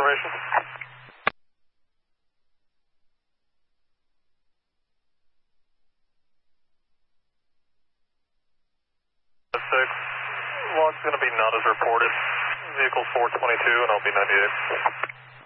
acceleration. 6. Log's going to be not as reported. Vehicle 422 and I'll be 98.